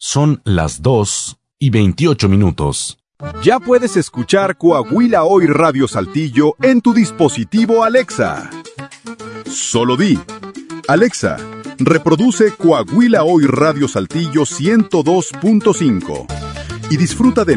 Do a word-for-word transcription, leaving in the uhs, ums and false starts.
Son las dos y veintiocho minutos. Ya puedes escuchar Coahuila Hoy Radio Saltillo en tu dispositivo Alexa. Solo di: Alexa, reproduce Coahuila Hoy Radio Saltillo ciento dos punto cinco y disfruta de